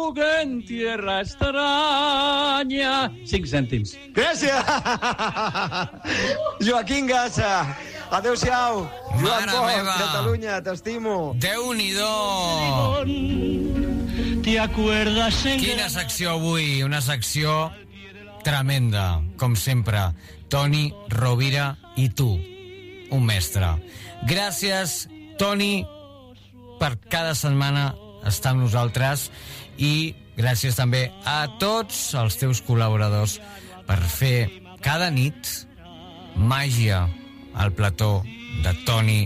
que en tierra extraña. 5 cèntims. Gràcies! Joaquín Gassa. Adéu-siau. Joan Bosch, Catalunya, t'estimo. Déu-n'hi-do. Quina secció avui, una secció tremenda, com sempre. Toni Rovira i tu, un mestre. Gràcies, Toni, per cada setmana estar amb nosaltres i gràcies també a tots els teus col·laboradors per fer cada nit màgia al plató de Toni